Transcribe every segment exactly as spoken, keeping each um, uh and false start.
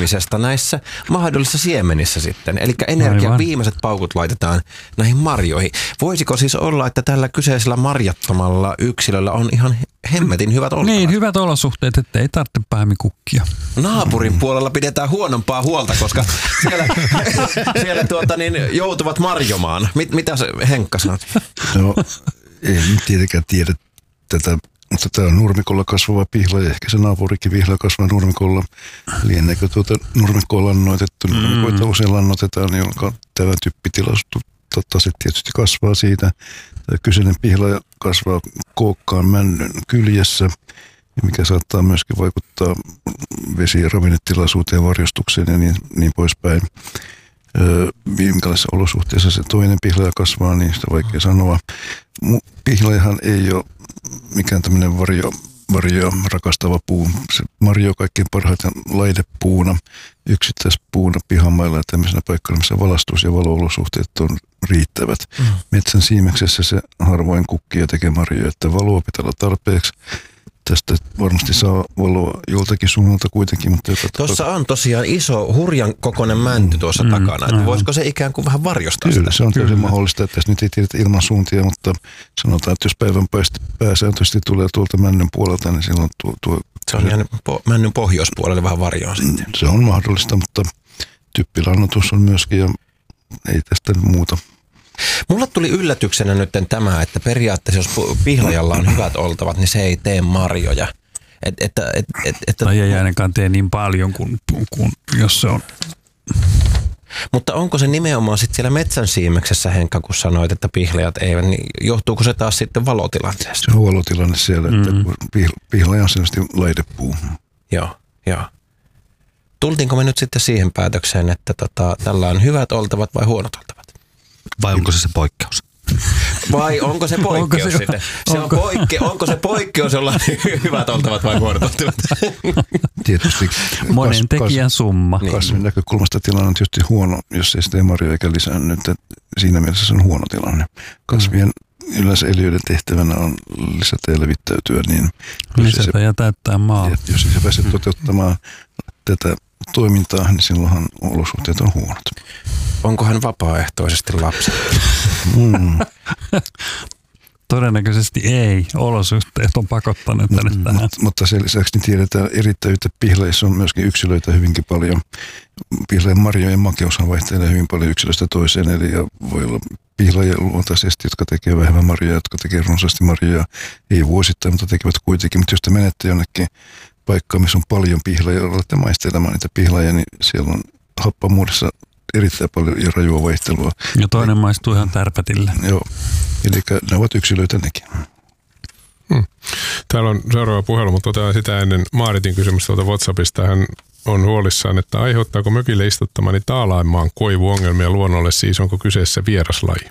kasvamisesta näissä mahdollisissa siemenissä sitten. Eli energian viimeiset paukut laitetaan näihin marjoihin. Voisiko siis olla, että tällä kyseisellä marjattomalla yksilöllä on ihan hemmetin hyvät oltavat? Niin, hyvät olosuhteet, että ei tarvitse pahemmin kukkia. Naapurin puolella pidetään huonompaa huolta, koska siellä, siellä tuota, niin, joutuvat marjomaan. Mit, mitä se Henkka sanot? No, ei nyt tietenkään tiedä tätä, mutta tämä on nurmikolla kasvava pihla ja ehkä se naapurikin vihla kasvaa nurmikolla. Lieneekö tuota nurmikkoa lannoitettu? Mm. Nurmikoita usein lannoitetaan, jolloin tämä typpitilaus totta se tietysti kasvaa siitä. Tämä kyseinen pihla kasvaa kookkaan männyn kyljessä, mikä saattaa myöskin vaikuttaa vesi- ja ravinnetilaisuuteen, varjostukseen ja niin, niin poispäin. Minkälaisissa olosuhteissa se toinen pihlaja kasvaa, niin sitä on vaikea sanoa. Pihlajahan ei ole mikään tämmöinen varjo, varjoa rakastava puu. Se marjoo kaikkein parhaiten laidepuuna, yksittäispuuna pihamailla ja tämmöisenä paikkana, missä valastus- ja valo-olosuhteet on riittävät. Mm. Metsän siimeksessä se harvoin kukkii ja tekee marjoja, että valoa pitää olla tarpeeksi. Tästä varmasti saa valoa joltakin suunnalta kuitenkin. Mutta tuossa on tosiaan iso, hurjan kokoinen mänty tuossa mm, takana. Että voisiko se ikään kuin vähän varjostaa Kyllä, sitä? se on täysin mahdollista, että tässä nyt ei tiedetä ilman suuntia, mutta sanotaan, että jos päivän pääsääntöisesti tulee tuolta männyn puolelta, niin silloin tuo... tuo se on ihan po, männyn pohjoispuolelle vähän varjoon sitten. Se on mahdollista, mutta typpilannoitus on myöskin ja ei tästä muuta. Mulla tuli yllätyksenä nyt tämä, että periaatteessa jos pihlajalla on hyvät oltavat, niin se ei tee marjoja. Et, et, et, et, et, tai ei ainakaan tee niin paljon kuin, kuin jos se on. Mutta onko se nimenomaan sitten siellä metsän siimeksessä, Henkka, kun sanoit, että pihlajat eivät, niin johtuuko se taas sitten valotilanteesta? Se on valotilanne siellä, että mm-hmm. pihlaja on selvästi laidepuu. Joo, joo. Tultiinko me nyt sitten siihen päätökseen, että tota, tällä on hyvät oltavat vai huonot oltavat? Vai onko se se poikkeus? Vai onko se poikkeus onko se, sitten? Se onko? On poikke, onko se poikkeus, jolla hyvät oltavat vai huonot oltavat? Tietysti. Monen tekijän summa. Kasvin näkökulmasta tilanne on tietysti huono, jos ei sitä marjoja eikä lisäänny. Siinä mielessä se on huono tilanne. Kasvien yleensä eliöiden tehtävänä on lisätä ja levittäytyä. Niin lisätä se, ja täyttää maa. Jos ei se pääse toteuttamaan tätä toimintaa, niin silloinhan olosuhteet on huonot. Onko hän vapaaehtoisesti lapsi? Mm. Todennäköisesti ei. Olosuhteet on pakottaneet hänet mm, tähän. Mutta, mutta sen lisäksi niin tiedetään erittäyttä pihlajissa on myöskin yksilöitä hyvinkin paljon. Pihlajan marjojen makeushan vaihtelee hyvin paljon yksilöstä toiseen. Eli voi olla pihlajia luontaisesti, jotka tekevät vähemmän marjoja, jotka tekevät runsaasti marjoja. Ei vuosittain, mutta tekevät kuitenkin. Mutta jos te menette jonnekin paikkaan, missä on paljon pihlajia, olette maistelemaan niitä pihlajia, niin siellä on happamuudessa erittäin paljon ja rajua vaihtelua. Ja toinen maistuu ihan tärpätille. Joo, eli ne ovat yksilöitä nekin. Hmm. Täällä on seuraava puhelu, mutta otetaan sitä ennen Maaritin kysymys tuolta WhatsAppista. Hän on huolissaan, että aiheuttaako mökille istuttamani Taalaimaan koivuongelmia luonnolle, siis onko kyseessä vieraslaji?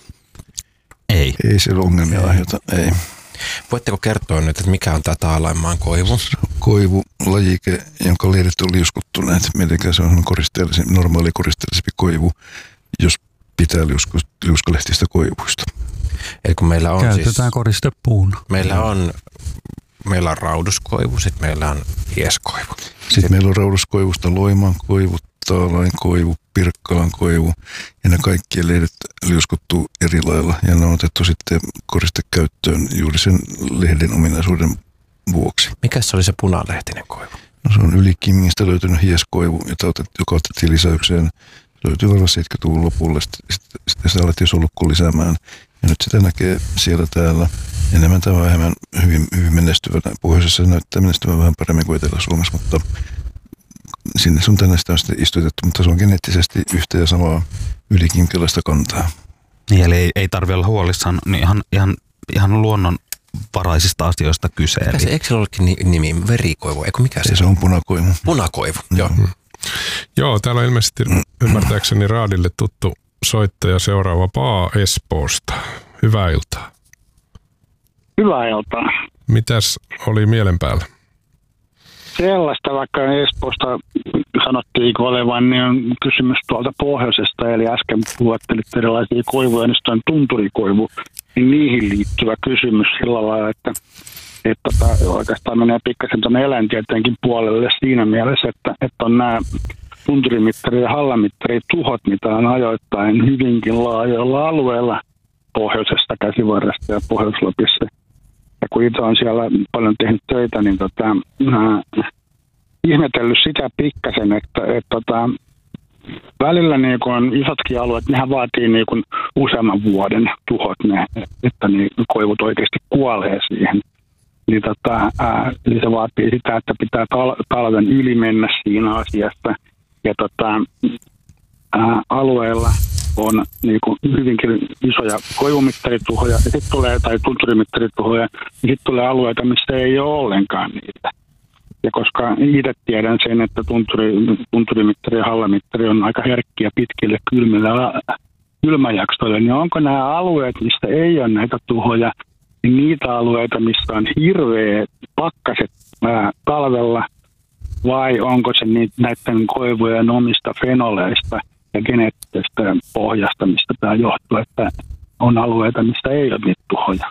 Ei. Ei se ongelmia ei. aiheuta, ei. Voitteko kertoa nyt, että mikä on tämä Taalaimaan koivu? Koivulajike, jonka lehdet on liuskuttuneet. Mitenkään se on normaali koristeellisempi koivu, jos pitää liusku, liuskalehtistä koivuista. Eli kun meillä on Käytetään siis, koristepuuna. Meillä on, meillä on rauduskoivu, sitten meillä on hieskoivu. Sitten, sitten meillä on rauduskoivusta Loimaan koivu, Taalain koivu, Pirkkalan koivu ja ne kaikki lehdet liuskuttuu eri lailla ja ne on otettu sitten koristekäyttöön juuri sen lehden ominaisuuden vuoksi. Mikä se oli se punalehtinen koivu? No, se on yli Kimmingistä löytynyt hieskoivu, joka otettiin lisäykseen. Löytyi varmaan seitsemänkymmentäluvun lopulle, sitten, sitten se alettiin solukkuun lisäämään ja nyt sitä näkee siellä täällä enemmän tai vähemmän hyvin, hyvin menestyvänä. Pohjoisessa se näyttää menestyvän vähän paremmin kuin Etelä-Suomessa, mutta sinne sun tänne sitä on sitten istutettu, mutta se on geneettisesti yhtä ja samaa ylikimkilaista kantaa. Niin, eli ei, ei tarvitse olla huolissaan niin ihan, ihan, ihan luonnonvaraisista asioista kyse. Mikä se, eikö se ollekin nimi? Verikoivu, eikö mikä se? Se on punakoivu. Punakoivu, mm-hmm. joo. Joo, täällä on ilmeisesti ymmärtääkseni Raadille tuttu soittaja seuraava Paa Espoosta. Hyvää iltaa. Hyvää iltaa. Mitäs oli mielen päällä? Sellaista, vaikka Espoosta sanottiin olevan, niin on kysymys tuolta pohjoisesta, eli äsken luettelit erilaisia koivuja, niin on tunturikoivu, niin niihin liittyvä kysymys sillä lailla, että että tota, oikeastaan menee pikkasen tuonne eläintieteenkin puolelle siinä mielessä, että, että on nämä tunturimittari- ja hallamittari tuhot, mitä on ajoittain hyvinkin laajoilla alueilla pohjoisesta käsivarresta ja Pohjois-Lapissa. Ja kun itse on siellä paljon tehnyt töitä, niin tota, äh, ihmetellyt sitä pikkasen, että et, tota, välillä niin kun on isotkin alueet, nehän vaatii niin kun useamman vuoden tuhot, ne, että niin koivut oikeasti kuolee siihen. Niin tota, ää, eli se vaatii sitä, että pitää tal- talven yli mennä siinä asiassa. Ja tota, ää, alueella on niin kun hyvinkin isoja koivumittarituhoja, ja sitten tulee, tai tunturimittarituhoja, ja sitten tulee alueita, missä ei ole ollenkaan niitä. Ja koska itse tiedän sen, että tunturi, tunturimittari ja hallamittari on aika herkkiä pitkille kylmille kylmäjaksoille, niin onko nämä alueet, mistä ei ole näitä tuhoja, niin niitä alueita, missä on hirveä pakkaset ää, talvella, vai onko se niitä, näiden koivujen omista fenoleista ja geneettisestä pohjasta, mistä tämä johtuu, että on alueita, mistä ei ole niitä tuhoja?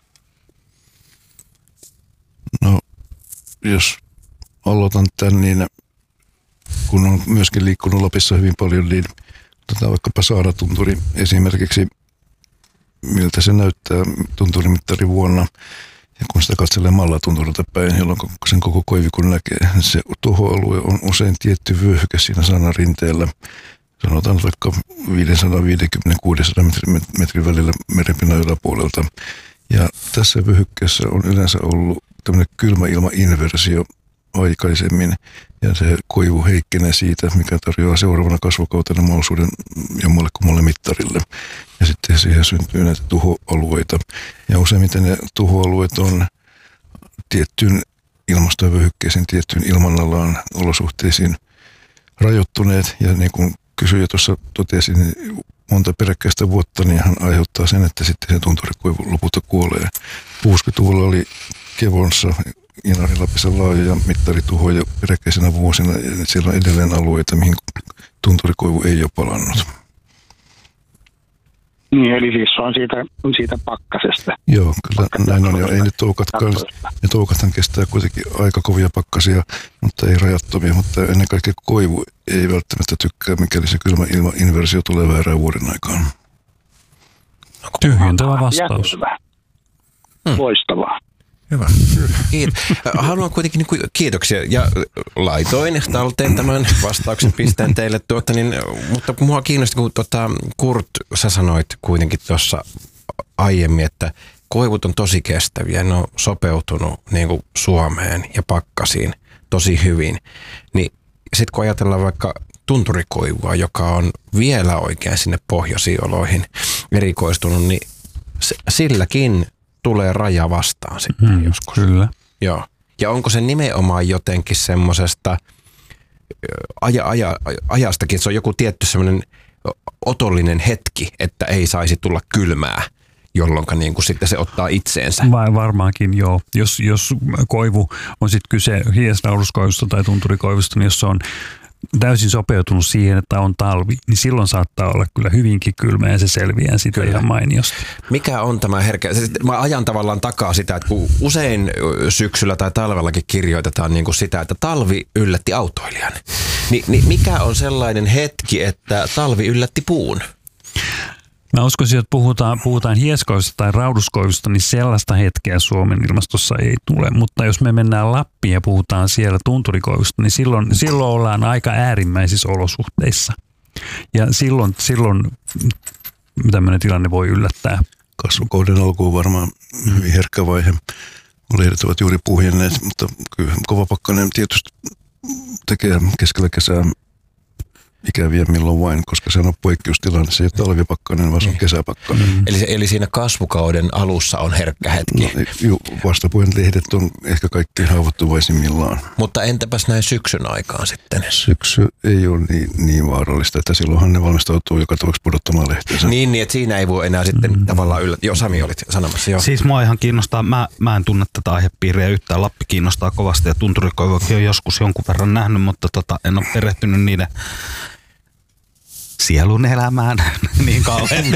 No, jos aloitan tämän, niin kun on myöskin liikkunut Lapissa hyvin paljon, niin otetaan vaikkapa Saaratunturi esimerkiksi, miltä se näyttää tunturimittari vuonna. Ja kun sitä katselee Mallatunturilta päin, jolloin sen koko koivikon näkee, se tuhoalue on usein tietty vyöhyke siinä sanan rinteellä. Sanotaan vaikka viisisataaviisikymmentä kuusisataa metrin välillä merenpinnan yläpuolelta. Ja tässä vyöhykkeessä on yleensä ollut tämmöinen kylmäilmainversio aikaisemmin, ja se koivu heikkenee siitä, mikä tarjoaa seuraavana kasvukautena mahdollisuuden jommalle kummalle mittarille. Ja sitten siihen syntyy näitä tuhoalueita. Ja useimmiten ne tuhoalueet on tiettyyn ilmastovyöhykkeisiin, tiettyyn ilmanalaan olosuhteisiin rajoittuneet. Ja niin kuin kysyjä tuossa totesi, niin monta peräkkäistä vuotta niin hän aiheuttaa sen, että sitten se tunturikoivu lopulta kuolee. kuusikymmentäluvulla oli Kevonssa Inari-Lapissa laajoja mittarituhoja peräkkäisenä vuosina, ja siellä on edelleen alueita, mihin tunturikoivu ei ole palannut. Niin, eli siis se on siitä, siitä pakkasesta. Joo, kyllä näin on. Ja ei ne toukatkaan, ne toukathan kestää kuitenkin aika kovia pakkasia, mutta ei rajattomia. Mutta ennen kaikkea koivu ei välttämättä tykkää, mikäli se kylmä ilma-inversio tulee väärään vuoden aikaan. Tyhjentävä vastaus. Hmm. Loistavaa. Hyvä. Kiitos. Haluan kuitenkin niin kuin, kiitoksia ja laitoin talteen tämän vastauksen pisteen teille, tuota, niin, mutta mua kiinnosti, kun tuota, Kurt, sä sanoit kuitenkin tuossa aiemmin, että koivut on tosi kestäviä, ne on sopeutunut niin kuin Suomeen ja pakkasiin tosi hyvin. Niin sitten kun ajatellaan vaikka tunturikoivua, joka on vielä oikein sinne pohjoisiin oloihin erikoistunut, niin silläkin tulee raja vastaan sitten hmm, joskus. Kyllä. Joo. Ja onko se nimenomaan jotenkin semmoisesta aja, aja, ajastakin, että se on joku tietty semmoinen otollinen hetki, että ei saisi tulla kylmää, jolloin niin kuin sitten se ottaa itseensä. Vai varmaankin joo. Jos, jos koivu on sitten kyse hiesnauruskoivusta tai tunturikoivusta, niin jos se on täysin sopeutunut siihen, että on talvi, niin silloin saattaa olla kyllä hyvinkin kylmä ja se selviää sitä kyllä ihan mainiosti. Mikä on tämä herkkä? Mä ajan tavallaan takaa sitä, että kun usein syksyllä tai talvellakin kirjoitetaan niin kuin sitä, että talvi yllätti autoilijan, niin, niin mikä on sellainen hetki, että talvi yllätti puun? Mä uskoisin, että puhutaan, puhutaan hieskoivusta tai rauduskoivusta, niin sellaista hetkeä Suomen ilmastossa ei tule. Mutta jos me mennään Lappiin ja puhutaan siellä tunturikoivusta, niin silloin, silloin ollaan aika äärimmäisissä olosuhteissa. Ja silloin, silloin tämmöinen tilanne voi yllättää. Kasvukauden alku on varmaan hyvin herkkä vaihe. Lehdet ovat juuri puhjenneet, mutta kyllä kova pakkanen tietysti tekee keskellä kesää ikäviä milloin vain, koska se on poikkeustilanne. Se ei ole talvipakkanen, vaan se on kesäpakkanen. Mm. Eli, eli siinä kasvukauden alussa on herkkä hetki. No, ju, vastapuolen lehdet on ehkä kaikkein haavoittuvaisimmillaan. Mutta entäpäs näin syksyn aikaan sitten? Syksy ei ole niin, niin vaarallista, että silloinhan ne valmistautuu joka tapauksessa pudottamaan lehteensä. Niin, niin, että siinä ei voi enää sitten mm. tavallaan yllä. Joo, Sami olit sanomassa. Jo. Siis mua ihan kiinnostaa, mä, mä en tunne tätä aihepiiriä yhtään. Lappi kiinnostaa kovasti ja tunturikoivuakin on joskus jonkun verran nähnyt, mutta tota, en ole perehtynyt niiden sielun elämään niin kauhean.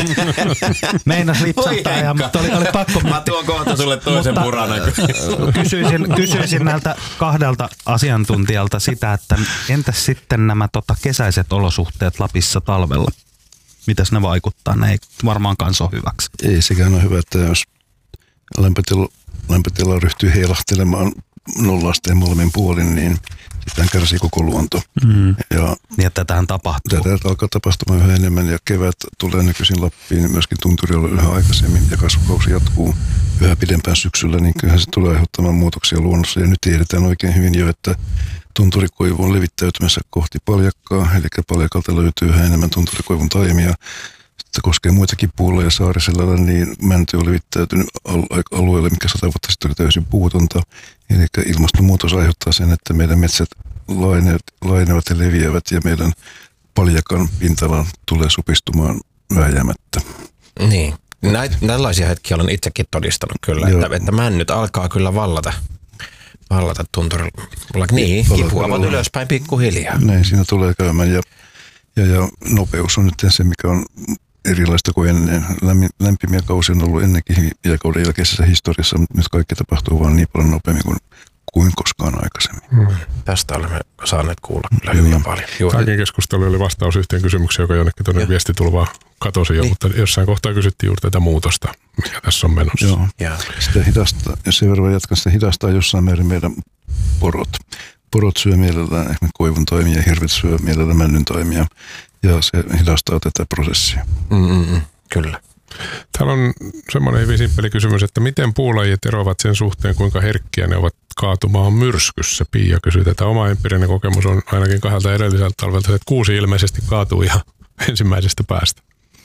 Meinas lipsahtaa, ja, mutta oli, oli pakko. Mä tuon kohta sulle toisen puranan. Kysyisin, kysyisin näiltä kahdelta asiantuntijalta sitä, että entäs sitten nämä tota, kesäiset olosuhteet Lapissa talvella? Mitäs ne vaikuttaa? Ne ei varmaankaan ole hyväksi. Ei sekään ole hyvä, että jos lämpötila, lämpötila ryhtyy heilahtelemaan nollasteen molemmin puolin, niin sitten kärsii koko luonto. Mm. Ja, ja tätähän tapahtuu. Tätä alkaa tapahtumaan yhä enemmän ja kevät tulee nykyisin Lappiin myöskin tunturilla yhä aikaisemmin ja kasvukausi jatkuu yhä pidempään syksyllä, niin kyllähän se tulee aiheuttamaan muutoksia luonnossa. Ja nyt tiedetään oikein hyvin jo, että tunturikoivu on levittäytymässä kohti paljakkaa, eli paljakalta löytyy yhä enemmän tunturikoivun taimia. Sitten koskee muitakin puuleja Saariselällä, niin mänty on levittäytynyt alueelle, mikä sata vuotta sitten oli täysin puutonta. Eli ilmastonmuutos aiheuttaa sen, että meidän metsät laajenevat, laajenevat ja leviävät ja meidän paljakan pinta-ala tulee supistumaan vääjäämättä. Niin. Näit, nällaisia hetkiä olen itsekin todistanut kyllä, että, että männyt alkaa kyllä vallata. Vallata tunturilla. Niin, kipuavat ylöspäin pikkuhiljaa. Näin siinä tulee käymään ja, ja, ja nopeus on nyt se, mikä on erilaista kuin ennen. Lämpimiä kausia on ollut ennenkin jääkauden jälkeisessä historiassa, mutta nyt kaikki tapahtuu vaan niin paljon nopeammin kuin, kuin koskaan aikaisemmin. Hmm. Tästä olemme saaneet kuulla kyllä hyvin hmm. paljon. Tämäkin keskustelu oli vastaus yhteen kysymykseen, joka jonnekin tuonne viestitulvaan katosi jo, niin. Mutta jossain kohtaa kysyttiin juuri tätä muutosta, mikä tässä on menossa. Joo. Sitä hidastaa, ja sen verran jatkan, sitä hidastaa jossain määrin meidän porot. Porot syö mielellään esimerkiksi koivun taimia ja hirvet syö mielellään männyn taimia, ja se hidastaa tätä prosessia. Mm-mm, kyllä. Täällä on semmoinen hyvin simppeli kysymys, että miten puulajit eroavat sen suhteen, kuinka herkkiä ne ovat kaatumaan myrskyssä? Pia kysyy tätä. Oma empiirinen kokemus on ainakin kahdelta edelliseltä talvelta, että kuusi ilmeisesti kaatuu ihan ensimmäisestä päästä.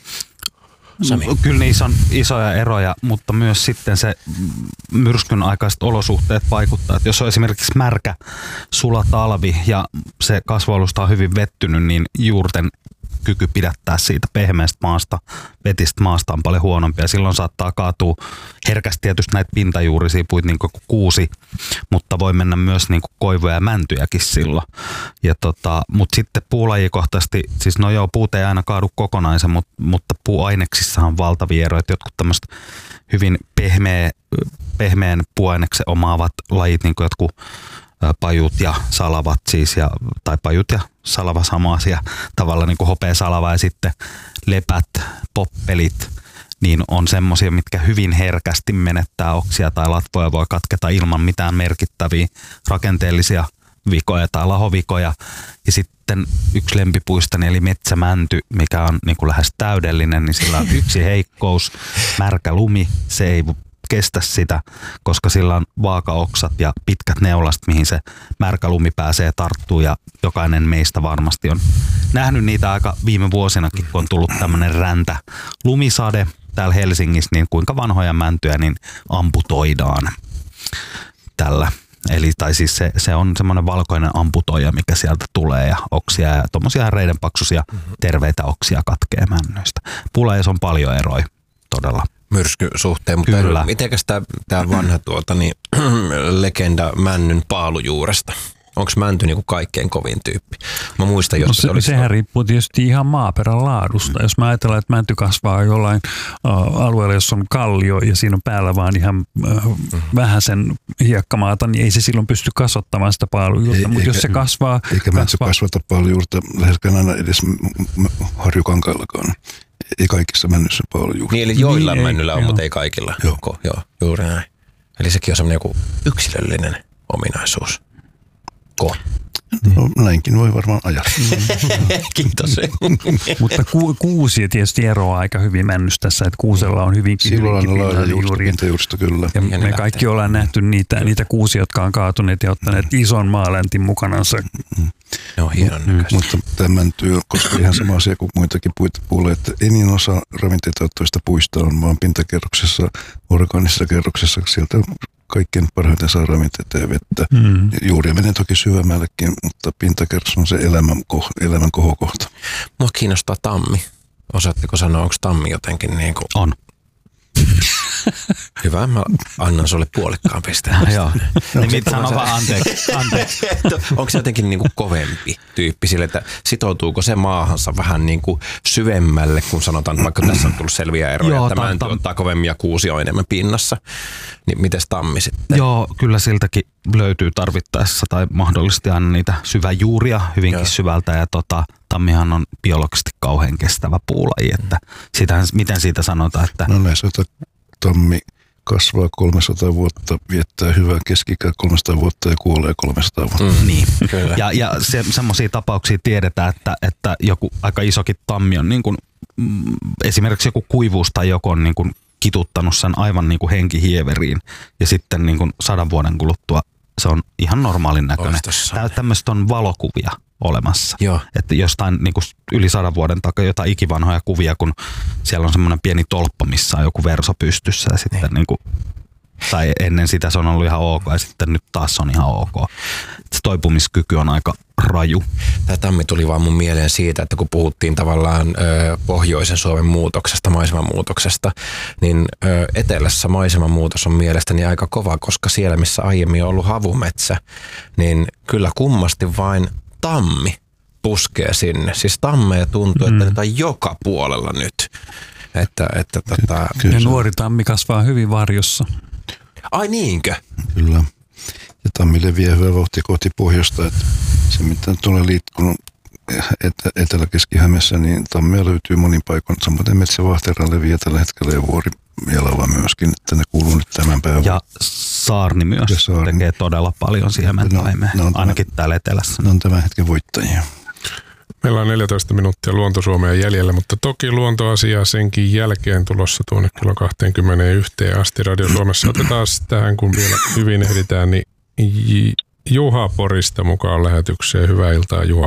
Sami. Kyllä niissä on isoja eroja, mutta myös sitten se myrskyn aikaiset olosuhteet vaikuttaa. Että jos on esimerkiksi märkä, sula talvi ja se kasvualusta on hyvin vettynyt, niin juurten kyky pidättää siitä pehmeästä maasta, vetistä maasta on paljon huonompi. Ja silloin saattaa kaatua herkästi tietysti näitä pintajuurisia puita niin kuin kuusi, mutta voi mennä myös niin kuin koivuja ja mäntyjäkin silloin. Ja tota, mutta sitten puulajikohtaisesti, siis no joo, puut ei aina kaadu kokonaisen, mutta, mutta puuaineksissa on valtavia eroja. Jotkut tämmöiset hyvin pehmeä, pehmeän puuaineksen omaavat lajit, niin kuin jotkut pajut ja salavat siis, ja, tai pajut ja salava sama asia, tavallaan niin kuin hopea salava ja sitten lepät, poppelit, niin on semmoisia, mitkä hyvin herkästi menettää oksia tai latvoja, voi katketa ilman mitään merkittäviä rakenteellisia vikoja tai lahovikoja. Ja sitten yksi lempipuistani eli metsämänty, mikä on niin kuin lähes täydellinen, niin sillä on yksi heikkous, märkä lumi, se ei kestä sitä, koska sillä on vaakaoksat ja pitkät neulast, mihin se märkä lumi pääsee tarttuu, ja jokainen meistä varmasti on nähnyt niitä aika viime vuosinakin, kun on tullut tämmöinen räntä lumisade täällä Helsingissä, niin kuinka vanhoja mäntyjä niin amputoidaan tällä. Eli tai siis se, se on semmoinen valkoinen amputoija, mikä sieltä tulee, ja oksia ja tommosia reidenpaksuisia terveitä oksia katkee männyistä. Puulajissa on paljon eroja todella. Myrskysuhteen, mutta kyllä. Mitenkäs tämä vanha tuota, niin, legenda männyn paalujuuresta? Onko mänty niinku kaikkein kovin tyyppi? Mä muistan, jos no se, se olisi... Sehän riippuu tietysti ihan maaperän laadusta. Mm. Jos mä ajatellaan, että mänty kasvaa jollain uh, alueella, jossa on kallio ja siinä on päällä vaan ihan uh, mm. vähän sen hiekkamaata, niin ei se silloin pysty kasvattamaan sitä paalujuurta. Mutta jos se kasvaa... Eikä kasvaa... mänty kasvata paalujuurta läheskään aina edes harjukankaillakaan. Ei kaikissa männyssä paalujuurta. Niin, eli joillain niin, männyllä on, joo. Mutta ei kaikilla. Joo. Joo, juuri näin. Eli sekin on semmoinen joku yksilöllinen ominaisuus. Ko. No näinkin voi varmaan ajatella. Kiitos. Mutta ku, kuusi tietysti eroaa aika hyvin männystä tässä, että kuusella on hyvinkin silloin on laaja pintajuurista kyllä. Ja me lähtee. Kaikki ollaan nähty niitä, niitä kuusia, jotka on kaatuneet ja ottaneet ison maaläntin mukanansa. Ne on hienon näköistä. Mutta tämä mänty koskee ihan sama asia kuin muitakin puita puulle, että enin osa ravinteita ottavista puista on maan pintakerroksessa, orgaanisessa kerroksessa, sieltä kaikkein parhaiten saa ravinteita ja vettä. Mm. Juuria menee toki syvemmällekin, mutta pintakerros on se elämän, ko- elämän kohokohta. Mua kiinnostaa tammi. Osaatteko sanoa, onko tammi jotenkin niin kuin... On. Hyvä, mä annan sulle puolikkaan pisteen. Joo, niin sano vaan anteeksi. anteeksi. Onko se jotenkin niin kuin kovempi tyyppi sille, että sitoutuuko se maahansa vähän niin kuin syvemmälle, kun sanotaan, vaikka tässä on tullut selviä eroja, Joo, että mänty tam- ottaa kovemmin ja kuusi on enemmän pinnassa, niin mites tammi sitten? Joo, kyllä siltäkin löytyy tarvittaessa tai mahdollisesti aina niitä syväjuuria hyvinkin Joo. syvältä ja tota, tammihan on biologisesti kauhean kestävä puulaji, että sitähän, miten siitä sanotaan, että... No näissä, että tammi kasvaa kolmesataa vuotta, viettää hyvää keski-ikää kolmesataa vuotta ja kuolee kolmesataa vuotta. Mm, niin, kyllä. Ja, ja se, semmoisia tapauksia tiedetään, että, että joku aika isokin tammi on niin kuin, mm, esimerkiksi joku kuivuus tai joku on niin kuin kituttanut sen aivan niin kuin henkihieveriin ja sitten niin kuin sadan vuoden kuluttua se on ihan normaalin näköinen. Tämmöistä on valokuvia olemassa. Joo. Että jostain niin kuin yli sadan vuoden takaa jotain ikivanhoja kuvia, kun siellä on semmoinen pieni tolppa, missä on joku verso pystyssä ja sitten niin kuin, tai ennen sitä se on ollut ihan ok ja sitten nyt taas on ihan ok. Se toipumiskyky on aika raju. Tämä tammi tuli vaan mun mieleen siitä, että kun puhuttiin tavallaan ö, pohjoisen Suomen muutoksesta, maisemanmuutoksesta, niin ö, etelässä maisemanmuutos on mielestäni aika kova, koska siellä missä aiemmin on ollut havumetsä, niin kyllä kummasti vain tammi puskee sinne. Siis tammeja tuntuu, että mm. niitä on joka puolella nyt. Että, että, tota... Ja nuori tammi kasvaa hyvin varjossa. Ai niinkö? Kyllä. Ja tammi leviää hyvää vauhtia kohti pohjoista. Että se mitä tuolla liikkunut etä, Etelä-Keski-Hämeessä, niin tammia löytyy monin paikoin. Samoin Metsävahtera leviää tällä hetkellä ja Vuorijalava myöskin, että ne kuuluu nyt tämän päivän. Ja saarni myös ja saarni. tekee todella paljon siementaimeen, no, no ainakin tämän, täällä etelässä. Ne on tämän hetken voittajia. Meillä on neljätoista minuuttia Luonto-Suomea jäljellä, mutta toki luontoasiaa senkin jälkeen tulossa tuonne kello kaksikymmentäyksi asti Radio Suomessa. Otetaan tähän, kun vielä hyvin ehditään, niin Juha Porista mukaan lähetykseen. Hyvää iltaa, Juha.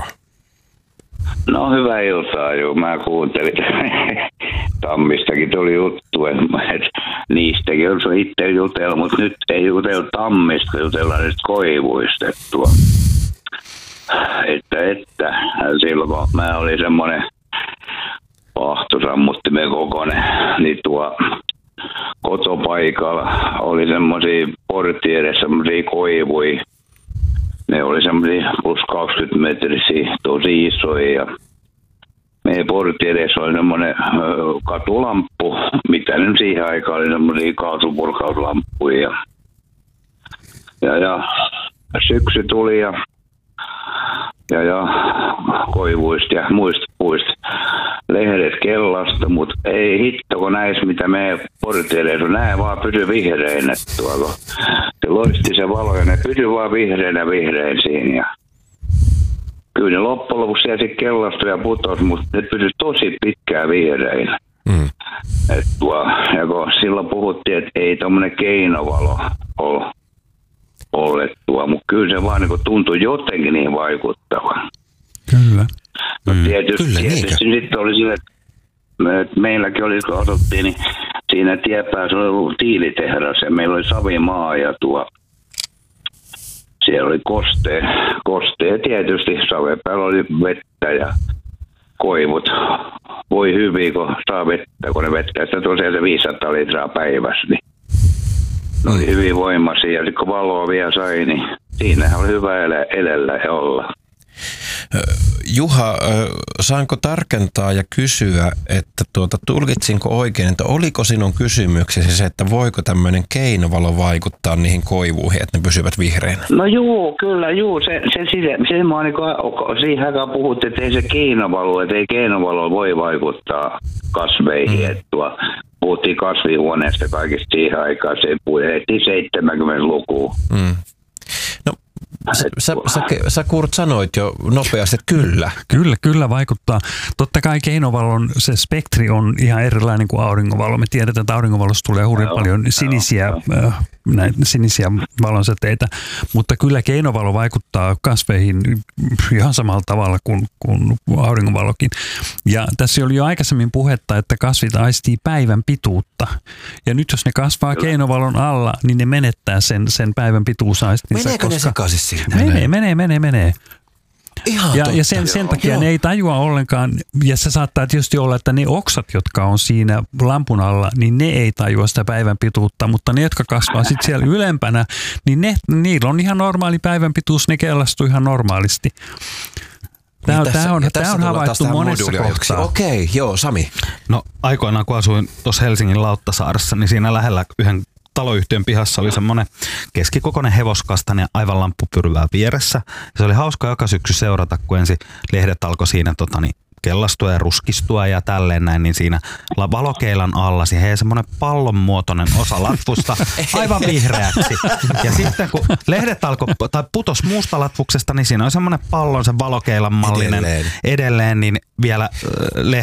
No hyvää iltaa, joo. Mä kuuntelin. Tammistakin tuli juttu, että niistäkin on itse jutella, mutta nyt ei jutella tammista, jutellaan nyt koivuistettua. Että, että silloin kun mä olin semmoinen pahtosammuttimen kokoinen, niin tuo kotopaikalla oli semmoisia portiereissa semmoisia koivuja. Ne oli semmoisia plus kaksikymmentä metrisiä, tosi isoja. Ja meidän portiereissa oli semmoinen katulamppu, mitä nyt siihen aikaan oli semmoisia kaasupurkauslampuja. Ja, ja, ja syksy tuli ja Ja, ja koivuista ja muista puista lehdet kellasta, mutta ei hitto, kun näis mitä me portiereissa on, nää vaan pysy vihreinä tuolla. Se loisti se valo ja ne pysy vaan vihreinä vihrein siinä. Ja kyllä ne loppujen lopuksi siellä sitten kellastui ja putosi, mutta ne pysy tosi pitkään vihreinä. Mm. Et tuo, ja kun silloin puhuttiin, että ei tommonen keinovalo ole ollettua, mutta kyllä se vaan niin tuntui jotenkin niin vaikuttavan. Kyllä. No tietysti, kyllä tietysti sitten oli sille, että meilläkin oli, kun asuttiin, niin siinä tiepäässä oli ollut tiilitehdas ja meillä oli savimaa ja tuo, siellä oli kostea, kostea tietysti, saven päällä oli vettä ja koivut. Voi hyvin, kun saa vettä, kun ne vettä, sitä tosiaan se viisisataa litraa päivässä, niin ne oli hyvin voimaisia ja kun valoa vielä sai, niin siinähän oli hyvä elä, elellä ja olla. Juha, saanko tarkentaa ja kysyä, että tuota, tulkitsinko oikein, että oliko sinun kysymyksesi se, että voiko tämmöinen keinovalo vaikuttaa niihin koivuihin, että ne pysyvät vihreinä? No juu, kyllä, juu. Se, se, se, se mä niin siihen aikaan puhuttiin, että ei se keinovalo, että ei keinovalo voi vaikuttaa kasveihin. Mm. Että tuo, puhuttiin kasvihuoneesta kaikista siihen aikaan, se puhuttiin seitsemänkymmentälukuun. Mm. Sä, sä, sä, sä Kurt sanoit jo nopeasti, että kyllä. Kyllä, kyllä vaikuttaa. Totta kai keinovalon se spektri on ihan erilainen kuin auringonvalo. Me tiedetään, että auringonvalossa tulee hurjan paljon sinisiä, äh, näitä sinisiä valonsäteitä, mutta kyllä keinovalo vaikuttaa kasveihin ihan samalla tavalla kuin, kuin auringonvalokin. Ja tässä oli jo aikaisemmin puhetta, että kasvit aistii päivän pituutta. Ja nyt jos ne kasvaa kyllä keinovalon alla, niin ne menettää sen, sen päivän pituusaistinsa. Meneekö koska ne sekaisin siitä? Menee, menee, menee, menee. Ihan ja, totta. ja sen, sen takia Joo. ne ei tajua ollenkaan, ja se saattaa tietysti olla, että ne oksat, jotka on siinä lampun alla, niin ne ei tajua sitä päivän pituutta, mutta ne, jotka kasvaa sitten siellä ylempänä, niin ne, niillä on ihan normaali päivän pituus, ne kellastuu ihan normaalisti. Tämä on, tämä on, tämä on havaittu monessa kohtaa. Okei, joo, Sami. No aikoinaan, kun asuin tuossa Helsingin Lauttasaaressa, niin siinä lähellä yhden taloyhtiön pihassa oli semmoinen keskikokoinen hevoskastane aivan lamppupyrvää vieressä. Ja se oli hauska joka syksy seurata, kun ensin lehdet alkoi siinä tota, niin, kellastua ja ruskistua ja tälleen näin, niin siinä valokeilan alla siihen jäi semmoinen pallonmuotoinen osa latvusta aivan vihreäksi. Ja sitten kun lehdet alkoi, tai putos muusta latvuksesta, niin siinä on semmoinen pallon, se valokeilan mallinen edelleen, edelleen niin vielä